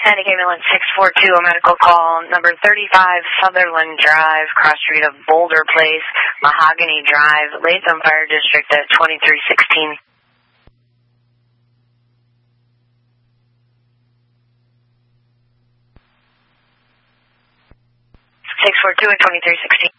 Atlantic Ambulance 642, a medical call, number 35 Sutherland Drive, cross street of Boulder Place, Mahogany Drive, Latham Fire District at 2316. 642 at 2316.